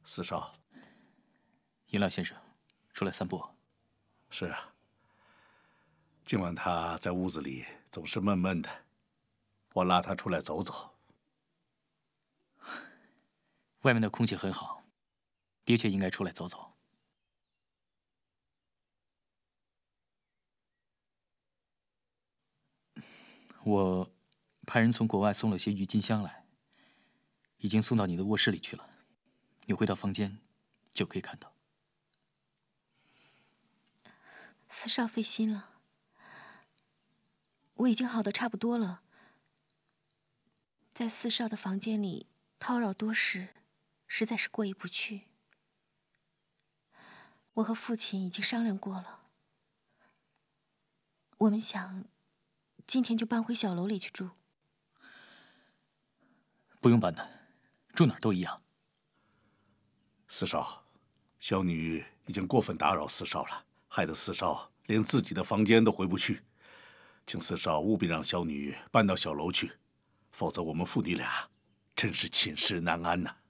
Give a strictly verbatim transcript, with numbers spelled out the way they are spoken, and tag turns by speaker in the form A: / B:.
A: 四少，
B: 尹老先生，出来散步。
A: 是啊。今晚他在屋子里总是闷闷的，我拉他出来走走。
B: 外面的空气很好，的确应该出来走走。我派人从国外送了些郁金香来，已经送到你的卧室里去了。你回到房间就可以看到。
C: 四少费心了，我已经好的差不多了。在四少的房间里叨扰多时，实在是过意不去。我和父亲已经商量过了，我们想今天就搬回小楼里去住。
B: 不用搬的，住哪儿都一样。
A: 四少，小女已经过分打扰四少了，害得四少连自己的房间都回不去。请四少务必让小女搬到小楼去，否则我们父女俩真是寝食难安呐。